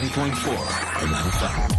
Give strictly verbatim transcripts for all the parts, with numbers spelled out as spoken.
point four Oman F M.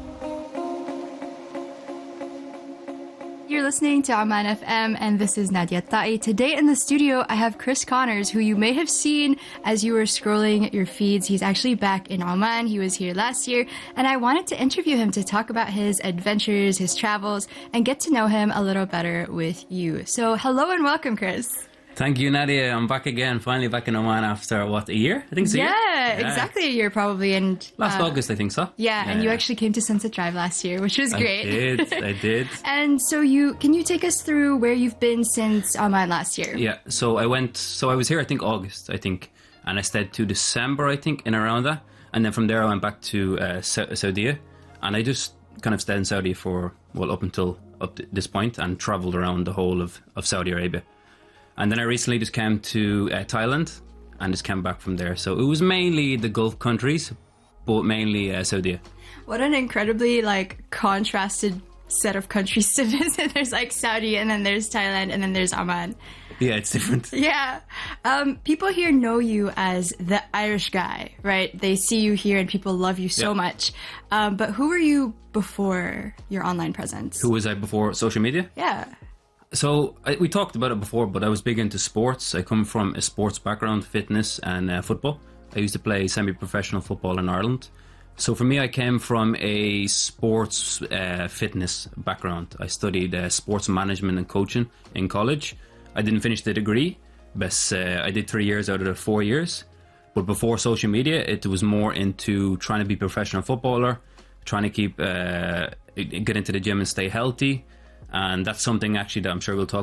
You're listening to Oman F M, and this is Nadia Ta'i. Today in the studio, I have Chris Connors, who you may have seen as you were scrolling your feeds. He's actually back in Oman. He was here last year, and I wanted to interview him to talk about his adventures, his travels, and get to know him a little better with you. So hello and welcome, Chris. Thank you, Nadia. I'm back again, finally back in Oman after, what, a year? I think it's a yeah, year? Yeah, exactly a year probably. And Last uh, August, I think so. Yeah, yeah, and you yeah. actually came to Sunset Drive last year, which was great. I did, I did. And so you, can you take us through where you've been since Oman last year? Yeah, so I went, so I was here, I think, August, I think, and I stayed to December, I think, in around that. And then from there I went back to uh, Saudi, and I just kind of stayed in Saudi for, well, up until up to this point, and travelled around the whole of, of Saudi Arabia. And then I recently just came to uh, Thailand and just came back from there. So it was mainly the Gulf countries, but mainly uh, Saudi. What an incredibly like contrasted set of countries to visit. There's like Saudi, and then there's Thailand, and then there's Oman. Yeah, it's different. Yeah. Um, people here know you as the Irish guy, right? They see you here and people love you so yeah. much. Um, but who were you before your online presence? Who was I before social media? Yeah. So I, we talked about it before, but I was big into sports. I come from a sports background, fitness and uh, football. I used to play semi-professional football in Ireland. So for me, I came from a sports uh, fitness background. I studied uh, sports management and coaching in college. I didn't finish the degree, but uh, I did three years out of the four years. But before social media, it was more into trying to be a professional footballer, trying to keep uh, get into the gym and stay healthy. And that's something actually that I'm sure we'll talk